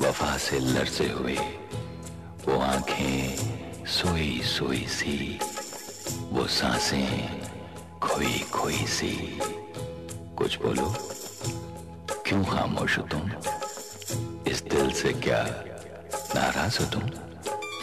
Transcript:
वफा से लरसे हुए, वो आंखें सोई सोई सी, वो सांसें खोई खोई सी। कुछ बोलो, क्यों खामोश हो तुम? इस दिल से क्या नाराज हो तुम?